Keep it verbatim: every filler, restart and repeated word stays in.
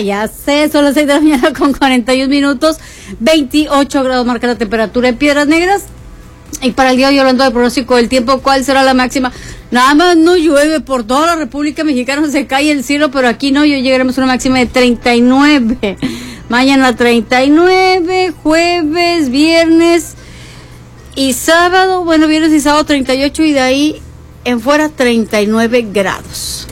ya sé, son las seis de la mañana con cuarenta y un minutos, veintiocho grados marca la temperatura en Piedras Negras. Y para el día de hoy, hablando del pronóstico del tiempo, ¿cuál será la máxima? Nada más no llueve, por toda la República Mexicana se cae el cielo, pero aquí no, y hoy llegaremos a una máxima de treinta y nueve. Mañana treinta y nueve, jueves, viernes y sábado, bueno, viernes y sábado treinta y ocho, y de ahí en fuera treinta y nueve grados.